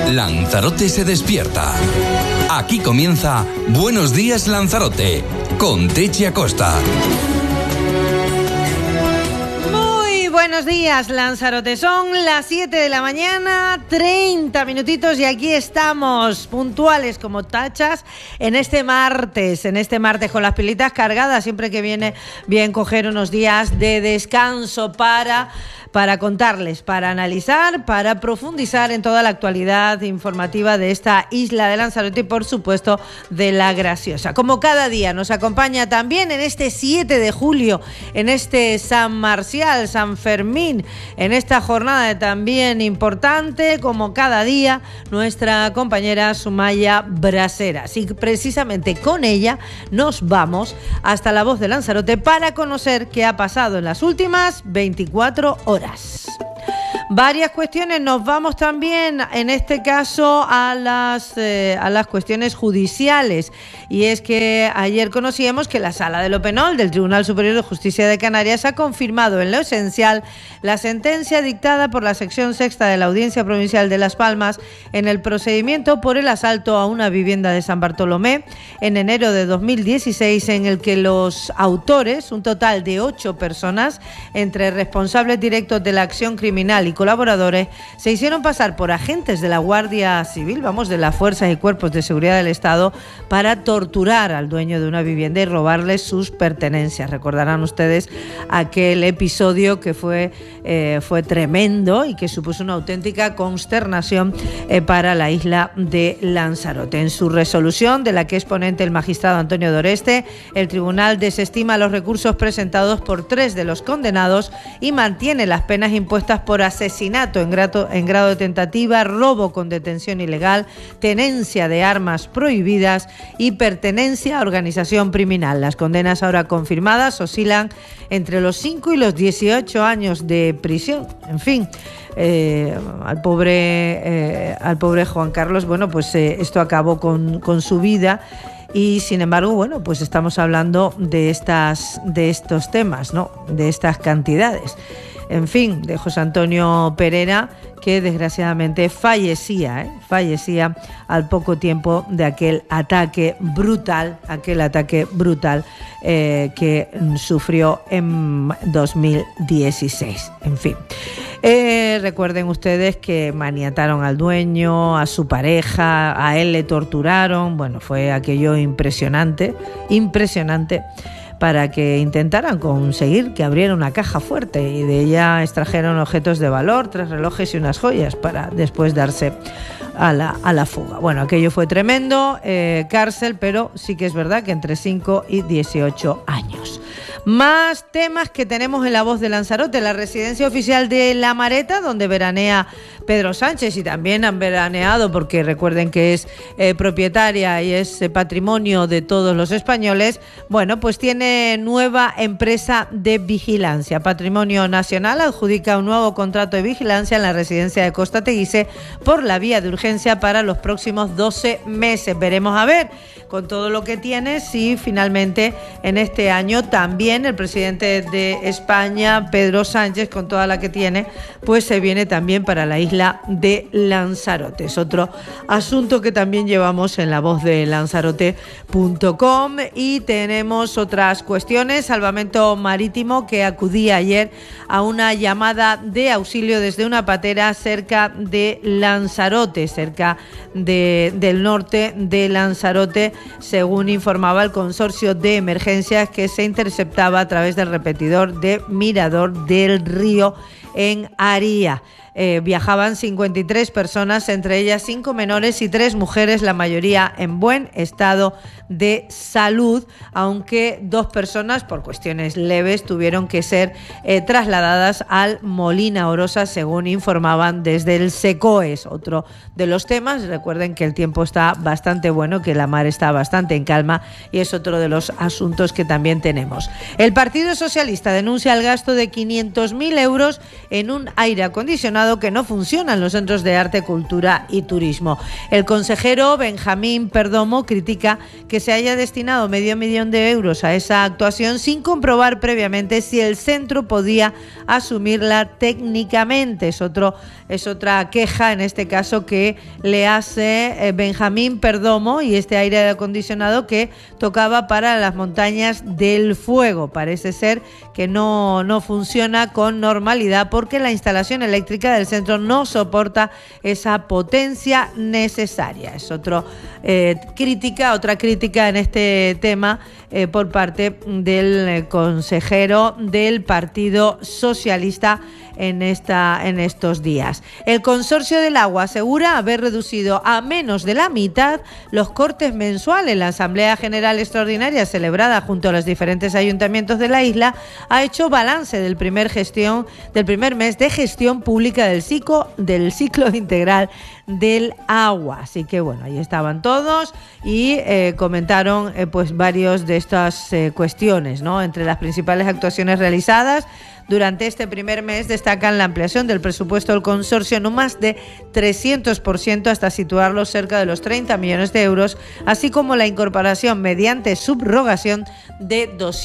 Lanzarote se despierta. Aquí comienza Buenos Días Lanzarote, con Techi Acosta. Buenos días, Lanzarote. Son las 7 de la mañana, 30 minutitos, y aquí estamos, puntuales como tachas, en este martes con las pilitas cargadas. Siempre que viene bien coger unos días de descanso para contarles, para analizar, para profundizar en toda la actualidad informativa de esta isla de Lanzarote y, por supuesto, de La Graciosa. Como cada día nos acompaña también en este 7 de julio, en este San Marcial, San Fermín, en esta jornada también importante, como cada día, nuestra compañera Sumaya Braseras. Y precisamente con ella nos vamos hasta La Voz de Lanzarote para conocer qué ha pasado en las últimas 24 horas. Varias cuestiones. Nos vamos también, en este caso, a las cuestiones judiciales. Y es que ayer conocíamos que la Sala de lo Penal del Tribunal Superior de Justicia de Canarias ha confirmado en lo esencial la sentencia dictada por la sección sexta de la Audiencia Provincial de Las Palmas en el procedimiento por el asalto a una vivienda de San Bartolomé en enero de 2016, en el que los autores, un total de 8 personas, entre responsables directos de la acción criminal y colaboradores, se hicieron pasar por agentes de la Guardia Civil, de las fuerzas y cuerpos de seguridad del Estado, para torturar al dueño de una vivienda y robarle sus pertenencias. Recordarán ustedes aquel episodio que fue tremendo y que supuso una auténtica consternación para la isla de Lanzarote. En su resolución, de la que es ponente el magistrado Antonio Doreste, el tribunal desestima los recursos presentados por 3 de los condenados y mantiene las penas impuestas por asesinato en grado de tentativa, robo con detención ilegal, tenencia de armas prohibidas y pertenencia a organización criminal. Las condenas ahora confirmadas oscilan entre los 5 y los 18 años de prisión. En fin, al pobre Juan Carlos, esto acabó con su vida. Y sin embargo, pues estamos hablando de estos temas, ¿no? De estas cantidades. En fin, de José Antonio Perera, que desgraciadamente fallecía al poco tiempo de aquel ataque brutal que sufrió en 2016. En fin. Recuerden ustedes que maniataron al dueño, a su pareja, a él le torturaron. Fue aquello impresionante, para que intentaran conseguir que abriera una caja fuerte y de ella extrajeron objetos de valor, 3 relojes y unas joyas, para después darse a la fuga. Aquello fue tremendo, cárcel, pero sí que es verdad que entre 5 y 18 años. Más temas que tenemos en La Voz de Lanzarote: la residencia oficial de La Mareta, donde veranea Pedro Sánchez, y también han veraneado, porque recuerden que es propietaria y es patrimonio de todos los españoles. Pues tiene nueva empresa de vigilancia. Patrimonio Nacional adjudica un nuevo contrato de vigilancia en la residencia de Costa Teguise por la vía de urgencia para los próximos 12 meses. Veremos a ver, con todo lo que tiene, si finalmente en este año también el presidente de España, Pedro Sánchez, con toda la que tiene, pues se viene también para la isla de Lanzarote. Es otro asunto que también llevamos en lavozdelanzarote.com. Y tenemos otras cuestiones. Salvamento Marítimo, que acudía ayer a una llamada de auxilio desde una patera cerca de Lanzarote, cerca del norte de Lanzarote, según informaba el consorcio de emergencias, que se interceptaba a través del repetidor de Mirador del Río en Aría. Viajaban 53 personas, entre ellas 5 menores y 3 mujeres, la mayoría en buen estado de salud, aunque 2 personas, por cuestiones leves, tuvieron que ser trasladadas al Molina Orosa, según informaban desde el SECOES. Otro de los temas, recuerden que el tiempo está bastante bueno, que la mar está bastante en calma, y es otro de los asuntos que también tenemos. El Partido Socialista denuncia el gasto de 500.000 euros en un aire acondicionado mencionado que no funcionan los centros de arte, cultura y turismo. El consejero Benjamín Perdomo critica que se haya destinado $500,000 de euros a esa actuación sin comprobar previamente si el centro podía asumirla técnicamente. Es otra queja, en este caso, que le hace Benjamín Perdomo, y este aire acondicionado que tocaba para las montañas del Fuego. Parece ser que no funciona con normalidad porque la instalación eléctrica del centro no soporta esa potencia necesaria. Es otra crítica en este tema por parte del consejero del Partido Socialista en estos días. El Consorcio del Agua asegura haber reducido a menos de la mitad los cortes mensuales. La Asamblea General Extraordinaria, celebrada junto a los diferentes ayuntamientos de la isla, ha hecho balance del primer mes de gestión pública del ciclo integral del agua. Así que bueno, ahí estaban todos y comentaron pues varios de estas cuestiones, ¿no? Entre las principales actuaciones realizadas durante este primer mes destacan la ampliación del presupuesto del consorcio en un más de 300% hasta situarlo cerca de los 30 millones de euros, así como la incorporación mediante subrogación de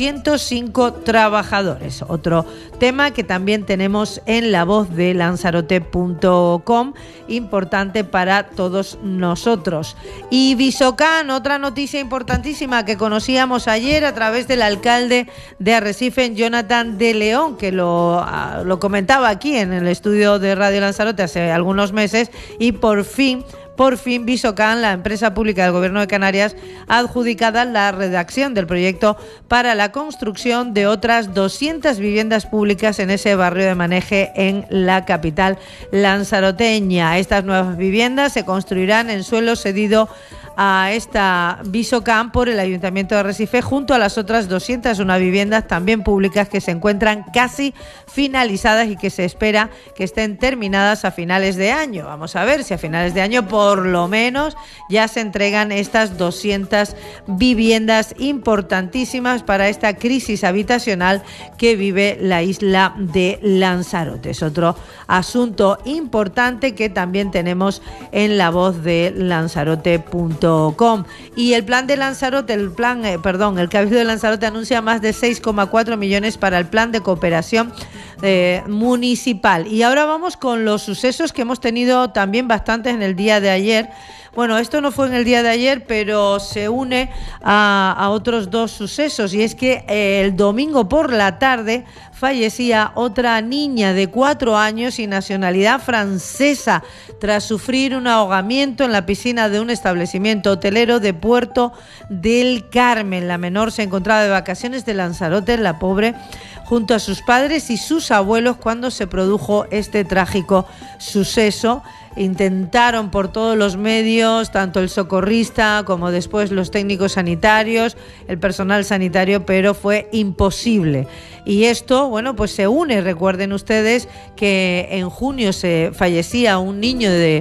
205 trabajadores. Otro tema que también tenemos en la voz de lanzarote.com, importante para todos nosotros. Y Visocan, otra noticia importantísima que conocíamos ayer a través del alcalde de Arrecife, Jonathan de León, que lo comentaba aquí en el estudio de Radio Lanzarote hace algunos meses, y por fin Visocan, la empresa pública del Gobierno de Canarias, ha adjudicado la redacción del proyecto para la construcción de otras 200 viviendas públicas en ese barrio de Maneje, en la capital lanzaroteña. Estas nuevas viviendas se construirán en suelo cedido a esta Visocan por el Ayuntamiento de Arrecife, junto a las otras 201 viviendas también públicas que se encuentran casi finalizadas y que se espera que estén terminadas a finales de año. Vamos a ver si a finales de año por lo menos ya se entregan estas 200 viviendas importantísimas para esta crisis habitacional que vive la isla de Lanzarote. Es otro asunto importante que también tenemos en la voz de Lanzarote.com. Y el plan de Lanzarote, el Cabildo de Lanzarote anuncia más de 6,4 millones para el plan de cooperación municipal. Y ahora vamos con los sucesos que hemos tenido también bastantes en el día de ayer. Bueno, esto no fue en el día de ayer, pero se une a otros dos sucesos, y es que el domingo por la tarde fallecía otra niña de 4 años y nacionalidad francesa tras sufrir un ahogamiento en la piscina de un establecimiento hotelero de Puerto del Carmen. La menor se encontraba de vacaciones de Lanzarote, la pobre, junto a sus padres y sus abuelos cuando se produjo este trágico suceso. Intentaron por todos los medios, tanto el socorrista como después los técnicos sanitarios, el personal sanitario, pero fue imposible. Y esto, bueno, pues se une. Recuerden ustedes que en junio se fallecía un niño de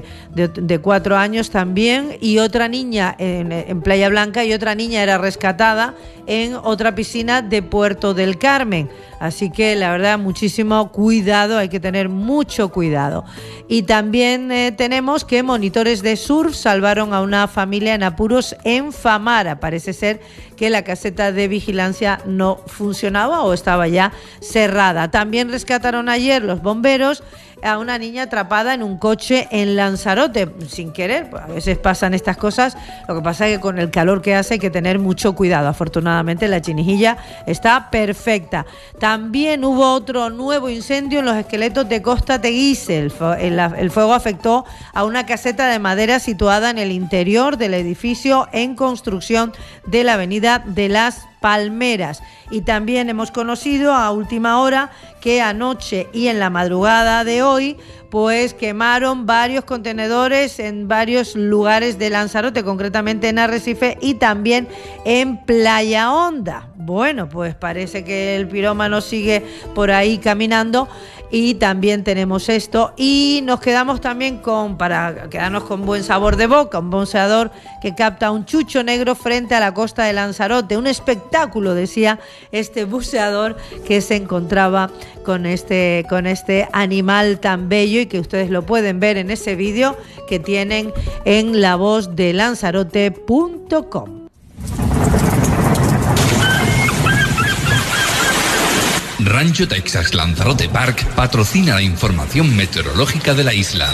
4 años también, y otra niña en Playa Blanca, y otra niña era rescatada en otra piscina de Puerto del Carmen. Así que la verdad, muchísimo cuidado, hay que tener mucho cuidado. Y también tenemos que monitores de surf salvaron a una familia en apuros en Famara. Parece ser que la caseta de vigilancia no funcionaba o estaba ya cerrada. También rescataron ayer los bomberos a una niña atrapada en un coche en Lanzarote, sin querer. A veces pasan estas cosas. Lo que pasa es que con el calor que hace hay que tener mucho cuidado. Afortunadamente la Chinijilla está perfecta. También hubo otro nuevo incendio en los Esqueletos de Costa Teguise. El fuego afectó a una caseta de madera situada en el interior del edificio en construcción de la avenida de las Palmeras. Y también hemos conocido a última hora que anoche y en la madrugada de hoy pues quemaron varios contenedores en varios lugares de Lanzarote, concretamente en Arrecife y también en Playa Honda. Bueno, pues parece que el pirómano sigue por ahí caminando y también tenemos esto. Y nos quedamos también para quedarnos con buen sabor de boca, un buceador que capta un chucho negro frente a la costa de Lanzarote. Un espectáculo, decía este buceador, que se encontraba con este animal tan bello y que ustedes lo pueden ver en ese vídeo que tienen en lavozdelanzarote.com. Rancho Texas Lanzarote Park patrocina la información meteorológica de la isla.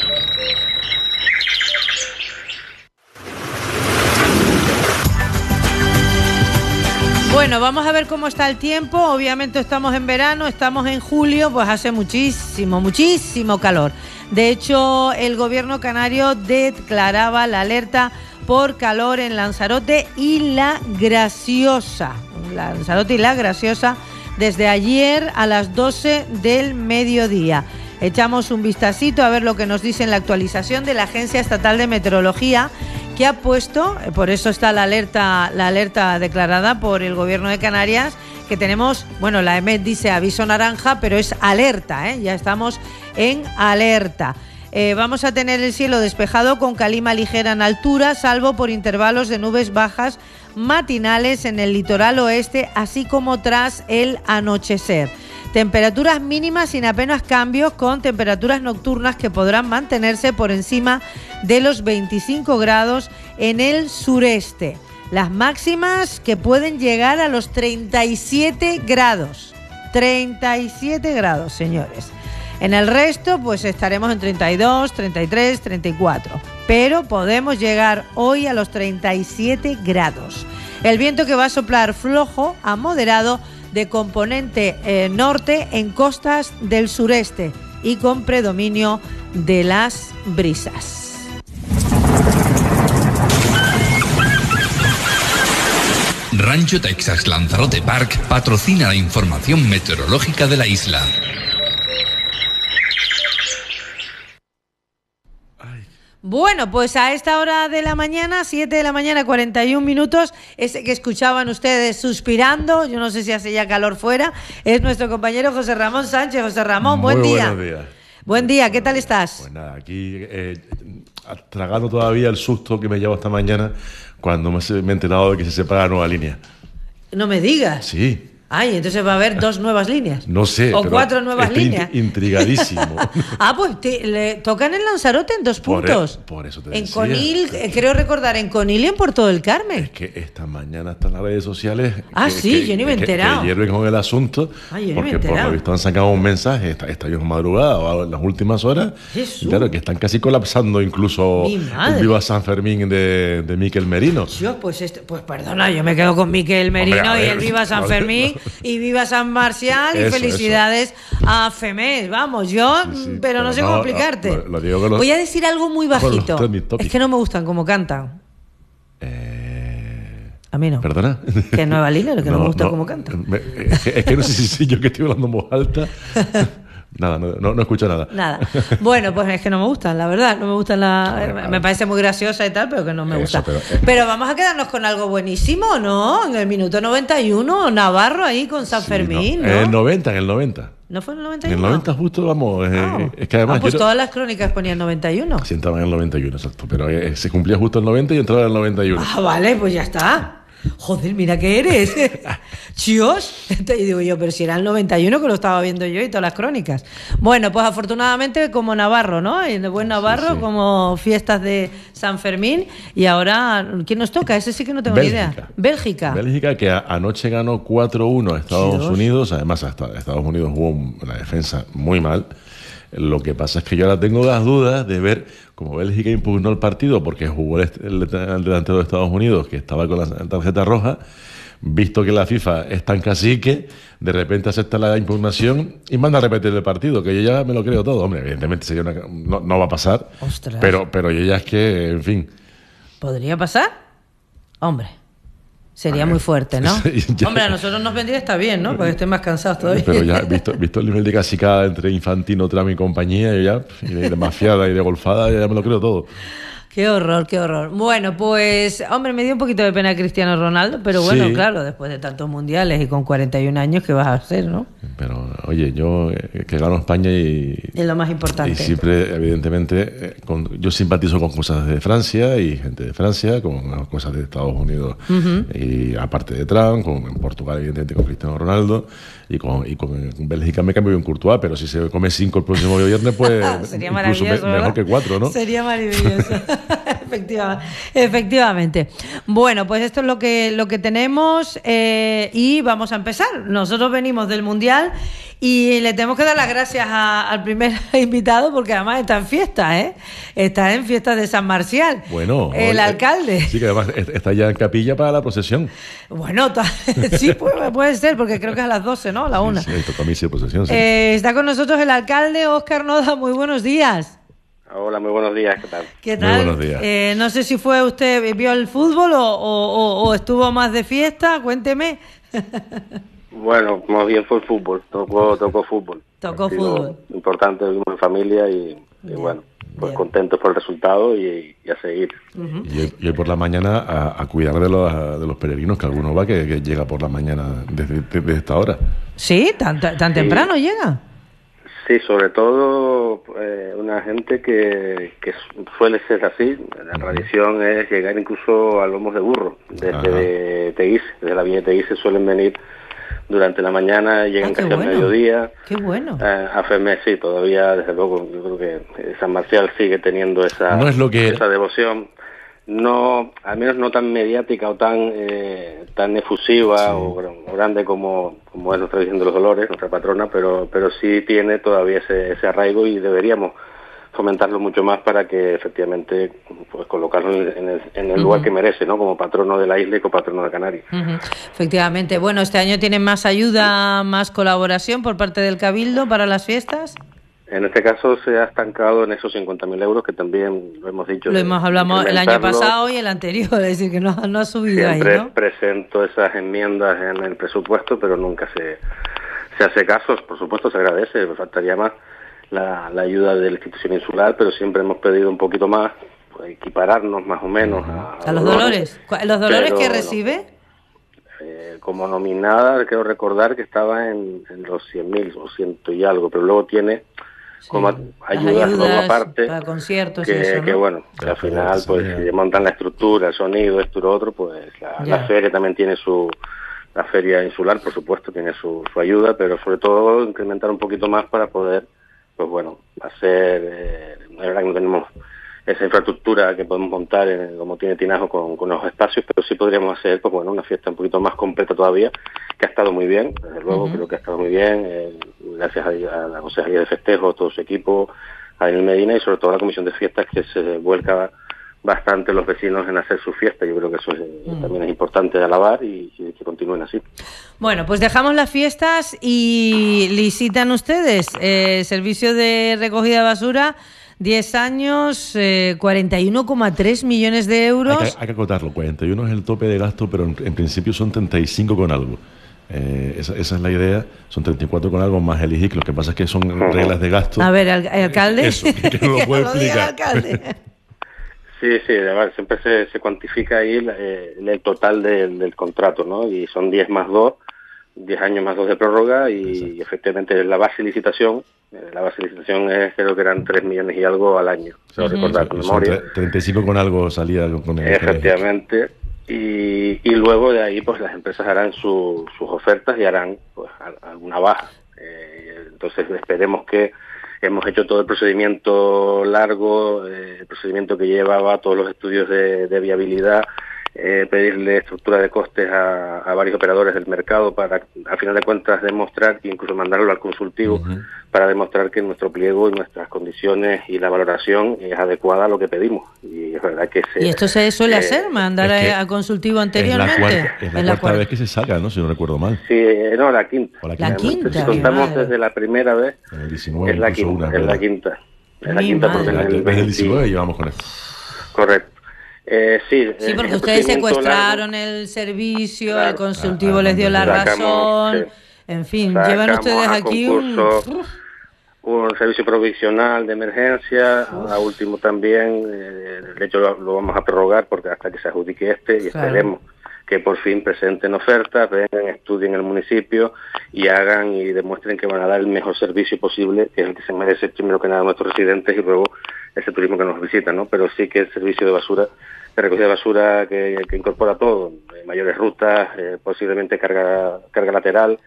Bueno, vamos a ver cómo está el tiempo. Obviamente estamos en verano, estamos en julio, pues hace muchísimo calor. De hecho, el gobierno canario declaraba la alerta por calor en Lanzarote y La Graciosa. Lanzarote y La Graciosa desde ayer a las 12 del mediodía. Echamos un vistacito a ver lo que nos dice en la actualización de la Agencia Estatal de Meteorología, que ha puesto, por eso está la alerta declarada por el Gobierno de Canarias, que tenemos, bueno, la EMET dice aviso naranja, pero es alerta, ya estamos en alerta. Vamos a tener el cielo despejado con calima ligera en altura, salvo por intervalos de nubes bajas matinales en el litoral oeste, así como tras el anochecer. Temperaturas mínimas sin apenas cambios, con temperaturas nocturnas que podrán mantenerse por encima de los 25 grados en el sureste. Las máximas que pueden llegar a los 37 grados. 37 grados, señores. En el resto, pues estaremos en 32, 33, 34. Pero podemos llegar hoy a los 37 grados. El viento que va a soplar flojo a moderado de componente norte en costas del sureste y con predominio de las brisas. Rancho Texas Lanzarote Park patrocina la información meteorológica de la isla. Bueno, pues a esta hora de la mañana, 7 de la mañana, 41 minutos, ese que escuchaban ustedes suspirando, yo no sé si hace ya calor fuera, es nuestro compañero José Ramón Sánchez. José Ramón, buen día. Buenos días. Buen día, ¿qué tal estás? Pues nada, aquí tragando todavía el susto que me llevo esta mañana cuando me he enterado de que se separa la nueva línea. No me digas. Sí. Ay, entonces va a haber 2 nuevas líneas. No sé. O 4 nuevas líneas. Intrigadísimo. Pues le tocan en Lanzarote en 2 puntos. Por eso te en decía. Conil, creo recordar, en Conil y en Puerto del Carmen. Es que esta mañana están las redes sociales. Yo ni me he enterado. Que hierven con el asunto. Porque por lo visto han sacado un mensaje esta madrugada o en las últimas horas. Jesús. Y claro, que están casi colapsando incluso el Viva San Fermín de Miquel Merino. Pues perdona, yo me quedo con Miquel Merino y el Viva San Fermín. Y viva San Marcial y felicidades a FEMES, vamos, pero no sé cómo explicarte. Voy a decir algo muy bajito. Es que no me gustan como cantan. A mí no. ¿Perdona? Que es nueva línea, lo que no me gusta cómo cantan. Es que no sé si yo que estoy hablando en voz alta. Nada, no escucho nada. Nada. Bueno, pues es que no me gustan, la verdad. No me gustan me parece muy graciosa y tal, pero que no me gusta. Pero vamos a quedarnos con algo buenísimo, ¿no? En el minuto 91, Navarro ahí con San Fermín, ¿no? En el 90. ¿No fue en el 91? En el 90 justo, vamos. Es que además... pues todas las crónicas ponían 91. Sí, entraban en el 91, exacto. Pero se cumplía justo el 90 y entraba en el 91. Vale, pues ya está. Joder, mira qué eres. Chios. Y digo yo, pero si era el 91 que lo estaba viendo yo y todas las crónicas. Bueno, pues afortunadamente como Navarro, ¿no? Y de buen Navarro, sí. Como fiestas de San Fermín. Y ahora, ¿quién nos toca? Ese sí que no tengo ni idea. Bélgica, que anoche ganó 4-1 a Estados Unidos. Además, Estados Unidos jugó una defensa muy mal. Lo que pasa es que yo ahora tengo las dudas de ver cómo Bélgica impugnó el partido porque jugó el delantero de Estados Unidos que estaba con la tarjeta roja, visto que la FIFA es tan cacique, de repente acepta la impugnación y manda a repetir el partido, que yo ya me lo creo todo. Hombre, evidentemente no va a pasar. Ostras. Pero yo ya es que, en fin. ¿Podría pasar? Hombre. Sería muy fuerte, ¿no? Hombre, a nosotros nos vendría está bien, ¿no? Porque estén más cansados todavía. Pero ya, visto el nivel de cacicada entre Infantino, Trump y compañía, y de mafiada y de golfada, ya me lo creo todo. Qué horror, qué horror. Bueno, pues, hombre, me dio un poquito de pena Cristiano Ronaldo, pero bueno, Sí. claro, después de tantos mundiales y con 41 años, ¿qué vas a hacer, no? Pero, oye, yo que gano España Es lo más importante. y siempre, evidentemente, yo simpatizo con cosas de Francia y gente de Francia, con cosas de Estados Unidos y aparte de Trump, en Portugal, evidentemente, con Cristiano Ronaldo y con Bélgica me cambio en Courtois, pero si se come 5 el próximo viernes, pues Sería incluso maravilloso, mejor ¿verdad? que 4, ¿no? Sería maravilloso. Efectivamente. Bueno, pues esto es lo que tenemos y vamos a empezar. Nosotros venimos del Mundial y le tenemos que dar las gracias al primer invitado porque además está en fiesta, ¿eh? Está en fiesta de San Marcial. Bueno, el alcalde. Sí, que además está ya en capilla para la procesión. Bueno, sí, puede ser, porque creo que es a las 12, ¿no? A la 1. Sí, toca misa y procesión, sí. Está con nosotros el alcalde Óscar Noda. Muy buenos días. Hola, muy buenos días, ¿qué tal? ¿Qué tal? Muy buenos días. No sé si vio el fútbol o estuvo más de fiesta, cuénteme. Bueno, más bien fue el fútbol, tocó fútbol. Tocó Partido fútbol. Importante, vivimos en familia y bueno, pues bien. contentos por el resultado y a seguir. Y hoy por la mañana a cuidar de los peregrinos, que alguno va que llega por la mañana desde esta hora. ¿Sí? ¿Tan temprano llega? Sí, sobre todo una gente que suele ser así. La tradición es llegar incluso a lomos de burro, desde Teguise, desde la villa de Teguise suelen venir durante la mañana, llegan casi al mediodía. Qué bueno. A Fermés sí, todavía, desde luego, yo creo que San Marcial sigue teniendo esa devoción. No, al menos no tan mediática o tan efusiva o grande como es nuestra Virgen de los Dolores, nuestra patrona, pero sí tiene todavía ese arraigo y deberíamos fomentarlo mucho más para que efectivamente pues colocarlo en el lugar que merece, ¿no? Como patrono de la isla y copatrono de Canarias. Efectivamente. Bueno, este año tienen más ayuda, más colaboración por parte del Cabildo para las fiestas. En este caso se ha estancado en esos 50.000 euros, que también lo hemos dicho. Lo hablamos el año pasado y el anterior, es decir, que no ha subido siempre ahí, ¿no? Presento esas enmiendas en el presupuesto, pero nunca se hace caso. Por supuesto se agradece, me faltaría más la ayuda de la institución insular, pero siempre hemos pedido un poquito más, pues, equipararnos más o menos a los Dolores. ¿Los Dolores que recibe? Como nominada, creo recordar que estaba en los 100.000 o 100 y algo, pero luego tiene como ayudas aparte para conciertos que, y eso, ¿no? que bueno, que al final pues si montan la estructura, el sonido, esto y lo otro, pues la feria también tiene la feria insular, por supuesto, tiene su ayuda, pero sobre todo incrementar un poquito más para poder, pues bueno, hacer, la verdad que no tenemos esa infraestructura que podemos montar como tiene Tinajo con los espacios, pero sí podríamos hacer, pues bueno, una fiesta un poquito más completa todavía, que ha estado muy bien, desde luego creo que ha estado muy bien, gracias a la Consejería de Festejos, todo su equipo, a Daniel Medina y sobre todo a la Comisión de Fiestas que se vuelca bastante los vecinos en hacer su fiesta. Yo creo que eso también es importante de alabar y que continúen así. Bueno, pues dejamos las fiestas y licitan ustedes servicio de recogida de basura. 10 años, 41,3 millones de euros. Hay que acotarlo, 41 es el tope de gasto, pero en principio son 35 con algo. Esa es la idea, son 34 con algo más el IGIC, lo que pasa es que son reglas de gasto. A ver, alcalde. Eso, que no lo puede explicar. Sí, además siempre se cuantifica ahí el total del contrato, ¿no? Y son 10 más 2, 10 años más 2 de prórroga y efectivamente la base de licitación. La base de licitación creo que eran 3 millones y algo al año, se lo recordar con memoria. 35 con algo salía con el efectivamente. Y luego de ahí pues las empresas harán sus ofertas y harán pues alguna baja. Entonces esperemos que hemos hecho todo el procedimiento largo, el procedimiento que llevaba todos los estudios de viabilidad, pedirle estructura de costes a varios operadores del mercado para, al final de cuentas, demostrar, incluso mandarlo al consultivo, para demostrar que nuestro pliego y nuestras condiciones y la valoración es adecuada a lo que pedimos. Y es verdad que ¿Y esto se suele hacer, mandar al consultivo anteriormente? Es la cuarta vez que se saca, ¿no? Si no recuerdo mal. Sí, no, la quinta. La quinta. Si contamos desde la primera vez, en el 19, es la quinta. Es la quinta. Es la quinta porque en el 19 llevamos con esto. Correcto. Sí, porque ustedes secuestraron el servicio, claro, el consultivo les dio la razón, en fin, llevan ustedes aquí un servicio provisional de emergencia, a último también, de hecho lo vamos a prorrogar porque hasta que se adjudique y esperemos que por fin presenten ofertas, vengan, estudien el municipio y hagan y demuestren que van a dar el mejor servicio posible, que es el que se merece primero que nada nuestros residentes y luego ese turismo que nos visita, ¿no? Pero sí que el servicio de basura, de recogida de basura que incorpora todo, mayores rutas, posiblemente carga lateral,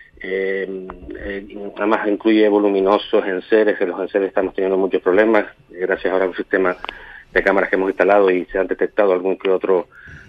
además incluye voluminosos enseres, que los enseres estamos teniendo muchos problemas, gracias ahora a un sistema de cámaras que hemos instalado y se han detectado algún que otro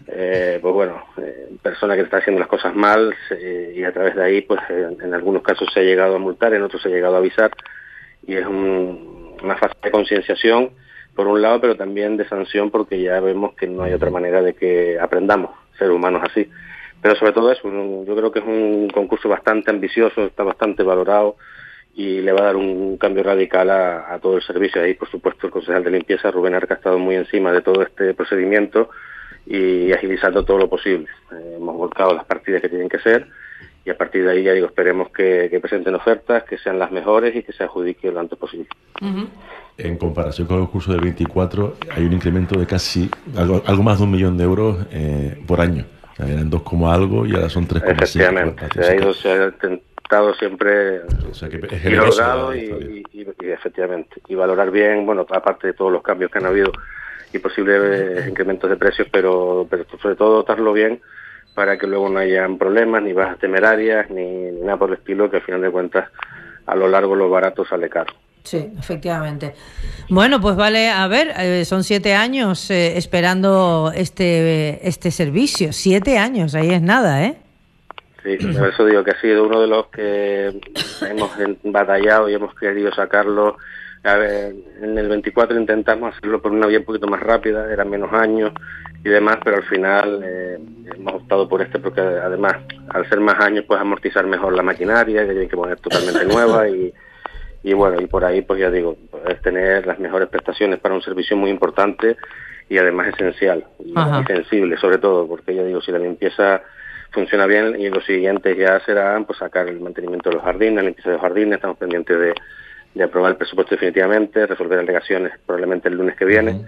persona que está haciendo las cosas mal y a través de ahí pues en algunos casos se ha llegado a multar, en otros se ha llegado a avisar y es una fase de concienciación por un lado, pero también de sanción porque ya vemos que no hay otra manera de que aprendamos ser humanos así. Pero sobre todo eso, yo creo que es un concurso bastante ambicioso, está bastante valorado y le va a dar un cambio radical a todo el servicio. Ahí, por supuesto, el concejal de limpieza, Rubén Arca, ha estado muy encima de todo este procedimiento y agilizando todo lo posible. Hemos volcado las partidas que tienen que ser y a partir de ahí, ya digo, esperemos que presenten ofertas, que sean las mejores y que se adjudique lo antes posible. Uh-huh. En comparación con el curso del 24, hay un incremento de casi algo más de 1 millón de euros por año. O sea, eran 2, algo y ahora son 3,5. Efectivamente, se ha intentado siempre ir logrado y efectivamente, y valorar bien, bueno, aparte de todos los cambios que han habido y posibles incrementos de precios, pero sobre todo dotarlo bien para que luego no hayan problemas, ni bajas temerarias, ni nada por el estilo, que al final de cuentas a lo largo lo barato sale caro. Sí, efectivamente. Bueno, pues vale, a ver, son 7 años esperando este servicio. 7 años, ahí es nada, ¿eh? Sí, por eso digo que ha sido uno de los que hemos batallado y hemos querido sacarlo. A ver, en el 24 intentamos hacerlo por una vía un poquito más rápida, eran menos años y demás, pero al final hemos optado por este porque además, al ser más años, pues amortizar mejor la maquinaria, que tienen que poner totalmente nueva y bueno, y por ahí, pues ya digo, es tener las mejores prestaciones para un servicio muy importante y además esencial y sensible, sobre todo, porque ya digo, si la limpieza funciona bien y los siguientes ya serán pues sacar el mantenimiento de los jardines, la limpieza de los jardines, estamos pendientes de aprobar el presupuesto definitivamente, resolver alegaciones probablemente el lunes que viene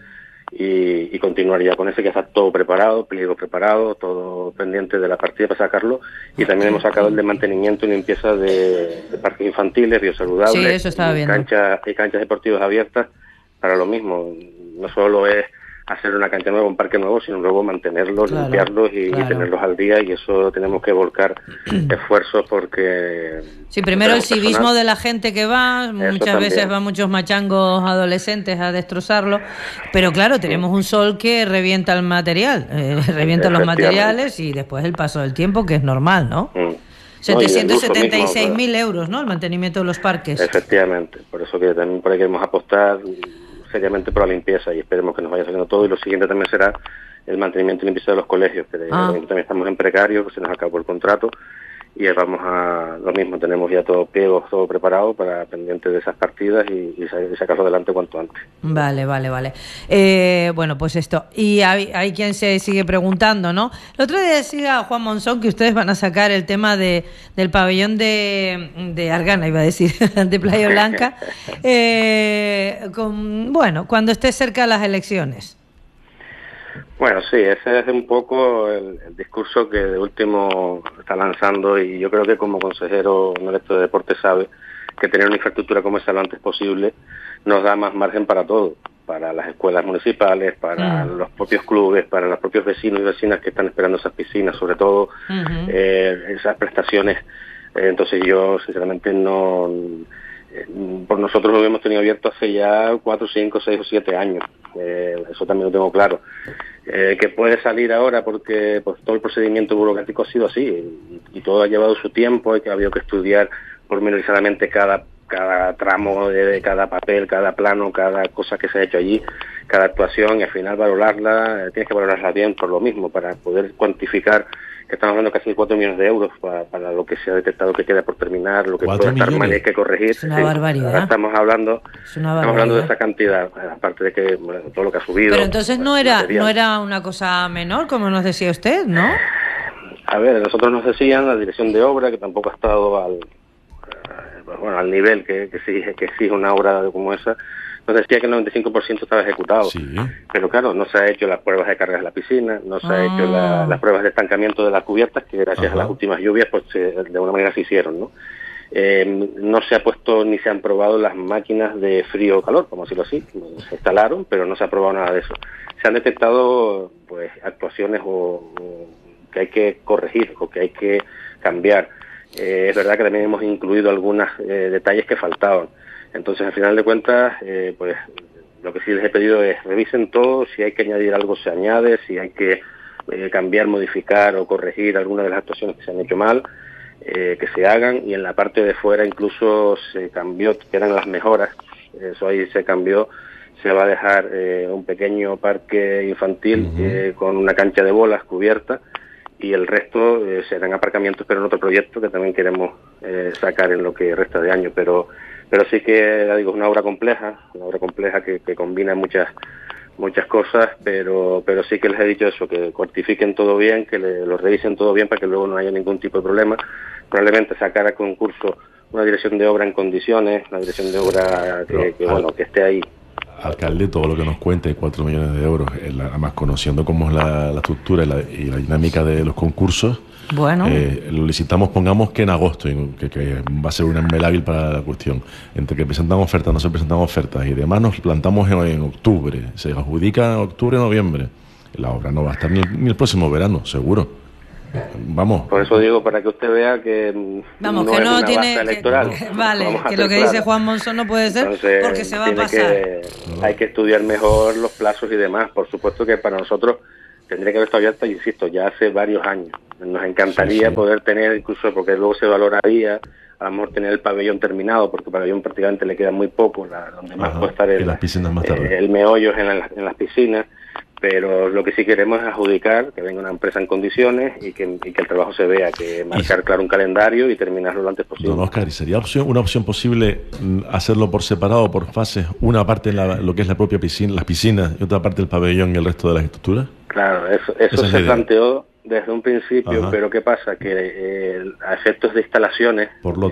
y continuar ya con ese, que está todo preparado, pliego preparado, todo pendiente de la partida para sacarlo, y también hemos sacado el de mantenimiento y limpieza de parques infantiles, biosaludables, sí, eso estaba viendo. Canchas deportivas abiertas para lo mismo. No solo es hacer una cancha nueva, un parque nuevo, sino luego mantenerlos, limpiarlos y tenerlos al día, y eso tenemos que volcar esfuerzos porque... Sí, primero el civismo de la gente que va, muchas veces van muchos machangos adolescentes a destrozarlo, pero claro, tenemos un sol que revienta el material, revienta los materiales y después el paso del tiempo, que es normal, ¿no? 776.000 euros, ¿no?, el mantenimiento de los parques. Efectivamente, por eso que también por ahí queremos apostar seriamente por la limpieza y esperemos que nos vaya saliendo todo, y lo siguiente también será el mantenimiento y limpieza de los colegios, que también estamos en precario, que se nos acabó el contrato y vamos a lo mismo, tenemos ya todo pliegos, todo preparado para pendientes de esas partidas y sacarlo adelante cuanto antes. Vale. Bueno, pues esto. Y hay quien se sigue preguntando, ¿no? El otro día decía Juan Monzón que ustedes van a sacar el tema del pabellón de Argana, iba a decir, de Playa Blanca, cuando esté cerca de las elecciones. Bueno, sí, ese es un poco el discurso que de último está lanzando, y yo creo que como consejero no electo de deporte sabe que tener una infraestructura como esa lo antes posible nos da más margen para todo, para las escuelas municipales, para los propios clubes, para los propios vecinos y vecinas que están esperando esas piscinas, sobre todo esas prestaciones. Entonces yo sinceramente no... por nosotros lo hemos tenido abierto hace ya 4, 5, 6 o 7 años. Eso también lo tengo claro. Que puede salir ahora porque pues todo el procedimiento burocrático ha sido así y todo ha llevado su tiempo, y que ha habido que estudiar pormenorizadamente cada tramo de cada papel, cada plano, cada cosa que se ha hecho allí, cada actuación, y al final valorarla, tienes que valorarla bien por lo mismo, para poder cuantificar que estamos hablando casi de 4 millones de euros para lo que se ha detectado que queda por terminar, lo que puede estar mal y hay que corregir. Es una barbaridad. Ahora estamos hablando de esa cantidad, aparte de que todo lo que ha subido. Pero entonces no era una cosa menor, como nos decía usted, ¿no? A ver, nosotros nos decían la dirección de obra, que tampoco ha estado pues bueno, al nivel que exige una obra como esa. Nos decía que el 95% estaba ejecutado, sí. Pero claro, no se ha hecho las pruebas de cargas de la piscina, no se ha hecho las pruebas de estancamiento de las cubiertas, que gracias a las últimas lluvias pues de alguna manera se hicieron, ¿no? No se ha puesto ni se han probado las máquinas de frío o calor, como decirlo así, se instalaron, pero no se ha probado nada de eso. Se han detectado pues actuaciones o que hay que corregir o que hay que cambiar. Es verdad que también hemos incluido algunos detalles que faltaban. Entonces, al final de cuentas, pues lo que sí les he pedido es revisen todo, si hay que añadir algo se añade, si hay que cambiar, modificar o corregir alguna de las actuaciones que se han hecho mal, que se hagan, y en la parte de fuera incluso se cambió, que eran las mejoras, eso ahí se cambió, se va a dejar un pequeño parque infantil con una cancha de bolas cubierta, y el resto serán aparcamientos, pero en otro proyecto que también queremos sacar en lo que resta de año, pero sí que, ya digo, es una obra compleja que combina muchas cosas, pero sí que les he dicho eso, que cuantifiquen todo bien, que lo revisen todo bien para que luego no haya ningún tipo de problema. Probablemente sacar a concurso una dirección de obra en condiciones, una dirección de obra que esté ahí. Alcalde, todo lo que nos cuente, 4 millones de euros, además conociendo cómo es la estructura y la dinámica de los concursos, bueno, lo licitamos, pongamos que en agosto, que va a ser un mes hábil para la cuestión, entre que presentan ofertas, no se presentan ofertas y demás, nos plantamos en octubre, se adjudica en octubre, noviembre, la obra no va a estar ni el próximo verano, seguro. Vamos. Por eso digo, para que usted vea que vamos, no que es no una tiene base electoral. Vale, que lo que dice Juan Monzón no puede ser. Entonces, porque se va a pasar. Hay que estudiar mejor los plazos y demás. Por supuesto que para nosotros tendría que haber estado abierta, insisto, ya hace varios años. Nos encantaría poder tener, incluso porque luego se valoraría, a lo mejor tener el pabellón terminado, porque el pabellón prácticamente le queda muy poco, donde más puede estar el meollo es en las piscinas. Pero lo que sí queremos es adjudicar, que venga una empresa en condiciones y que el trabajo se vea, que marcar claro un calendario y terminarlo lo antes posible. Don Óscar, ¿y sería una opción posible hacerlo por separado, por fases? Una parte lo que es la propia piscina, las piscinas, y otra parte el pabellón y el resto de las estructuras. Claro, eso se planteó desde un principio, pero ¿qué pasa? Que a efectos de instalaciones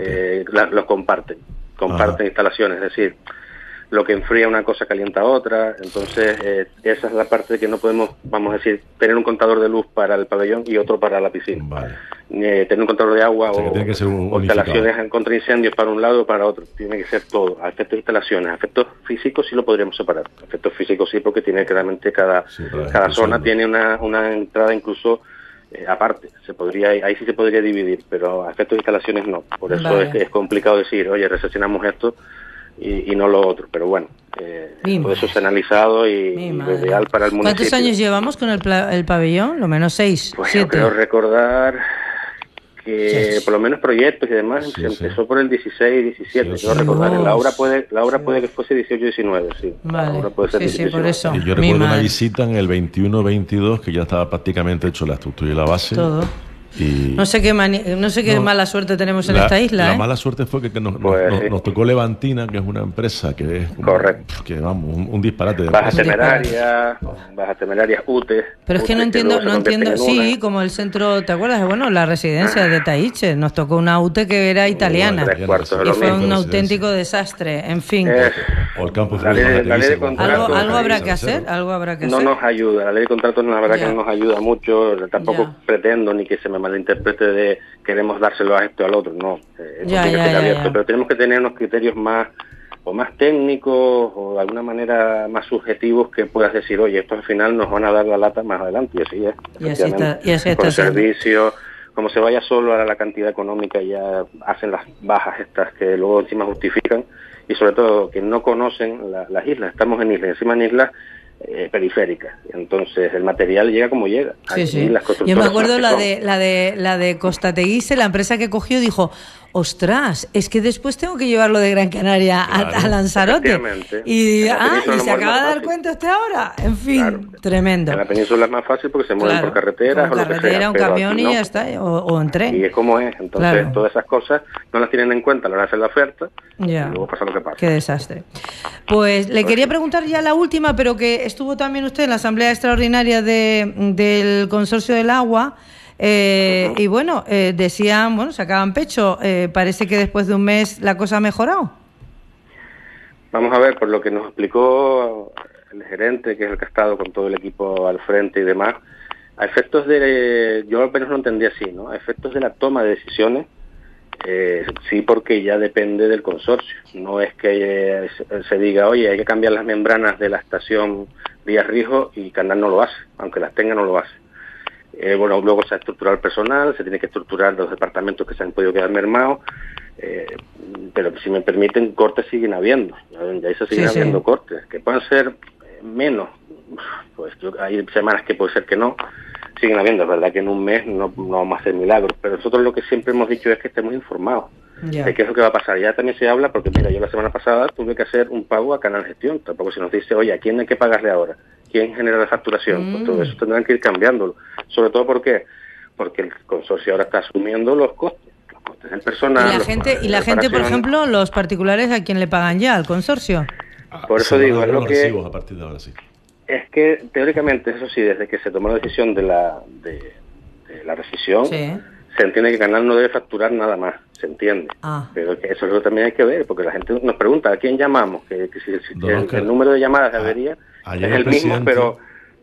los comparten instalaciones, es decir, lo que enfría una cosa calienta otra, entonces esa es la parte de que no podemos, vamos a decir, tener un contador de luz para el pabellón y otro para la piscina. Vale. Tener un contador de agua o instalaciones contra incendios para un lado o para otro, tiene que ser todo, a efectos de instalaciones. A efectos físicos sí lo podríamos separar, a efectos físicos sí, porque tiene claramente cada zona tiene una entrada incluso aparte, ahí sí se podría dividir, pero a efectos de instalaciones no, por eso es complicado decir, oye, recepcionamos esto y no lo otro, pero bueno, todo eso se ha analizado y lo ideal para el municipio. ¿Cuántos años llevamos con el pabellón? Lo menos 6, pues 7. Yo creo recordar que por lo menos proyectos y demás se empezó por el 16, 17, quiero recordar. La obra puede que fuese 18, 19, sí. Vale. La obra puede ser 18, por eso. Y yo recuerdo una visita en el 21-22 que ya estaba prácticamente hecho la estructura y la base. Todo. Y no sé qué mala suerte tenemos en esta isla. La mala suerte fue que nos tocó Levantina, que es una empresa que es un disparate de Bajas Temerarias, UTE. Pero es que no entiendo, sí, como el centro, ¿te acuerdas? Bueno, la residencia de Taiche, nos tocó una UTE que era italiana y fue un auténtico desastre, en fin. O el campo la ley de contratos. Algo habrá que hacer, No nos ayuda, la ley de contratos la verdad que no nos ayuda mucho, tampoco pretendo ni que se me malinterprete de queremos dárselo a esto o al otro, no, pero tenemos que tener unos criterios más técnicos o de alguna manera más subjetivos que puedas decir, oye, estos al final nos van a dar la lata más adelante, y así es. Y así está con servicio, como se vaya solo a la cantidad económica, ya hacen las bajas estas que luego encima justifican, y sobre todo que no conocen las islas, estamos en islas, encima en islas periféricas, entonces el material llega como llega. Sí. Yo me acuerdo la de Costa Teguise, la empresa que cogió dijo, ostras, es que después tengo que llevarlo de Gran Canaria a Lanzarote y se acaba de dar cuenta usted ahora, en fin, tremendo. En la península es más fácil porque se mueven por carreteras o lo que sea, un camión y ya está, o en tren. Y es como es, entonces todas esas cosas no las tienen en cuenta a la hora de hacer la oferta y luego pasa lo que pasa. Qué desastre. Pues le quería preguntar ya la última, pero que estuvo también usted en la asamblea extraordinaria del Consorcio del Agua. Y bueno, decían, bueno, sacaban pecho. Parece que después de un mes la cosa ha mejorado. Vamos a ver, por lo que nos explicó el gerente, que es el que ha estado con todo el equipo al frente y demás, a efectos de, yo al menos lo entendí así, ¿no? A efectos de la toma de decisiones, sí, porque ya depende del consorcio. No es que se diga, oye, hay que cambiar las membranas de la estación Díaz Rijo y Canal no lo hace, aunque las tenga no lo hace. Bueno, luego se ha estructurado el personal, se tiene que estructurar los departamentos que se han podido quedar mermados, pero si me permiten, cortes siguen habiendo, ya eso siguen habiendo cortes, que puedan ser menos, pues hay semanas que puede ser que no, siguen habiendo. Es verdad que en un mes no vamos a hacer milagros, pero nosotros lo que siempre hemos dicho es que estemos informados de qué es lo que va a pasar. Ya también se habla, porque mira, yo la semana pasada tuve que hacer un pago a Canal Gestión, tampoco se nos dice, oye, ¿a quién hay que pagarle ahora? ¿Quién genera la facturación? Pues todo eso tendrán que ir cambiándolo, sobre todo porque el consorcio ahora está asumiendo los costes del personal. Y la gente, por ejemplo, los particulares, ¿a quién le pagan ya? ¿Al consorcio? Por eso digo, es lo que... recibos a partir de ahora, sí. Es que, teóricamente, eso sí, desde que se tomó la decisión de la rescisión, se entiende que Canal no debe facturar nada más, se entiende. Pero que eso es lo que también hay que ver, porque la gente nos pregunta, ¿a quién llamamos? Que si el número de llamadas de avería es el mismo, pero